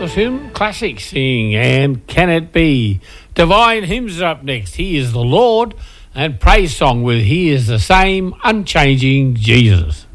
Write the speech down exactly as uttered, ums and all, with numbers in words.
Film Classic sing And Can It Be? Divine Hymns are up next. He is the Lord, and praise song with He is the Same Unchanging Jesus.